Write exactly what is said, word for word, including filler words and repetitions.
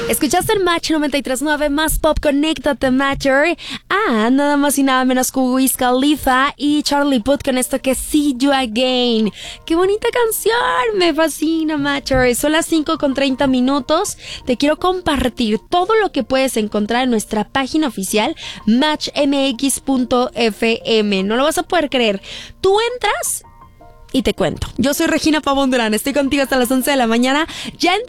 Escuchaste el Match noventa y tres punto nueve Más Pop, Conéctate Matcher. Ah, nada más y nada menos que Wiz Khalifa y Charlie Puth con esto que See You Again. ¡Qué bonita canción! Me fascina, Matcher. Son las cinco con treinta minutos. Te quiero compartir todo lo que puedes encontrar en nuestra página oficial match m x punto f m. No lo vas a poder creer. Tú entras y te cuento. Yo soy Regina Pavón Durán. Estoy contigo hasta las once de la mañana. Ya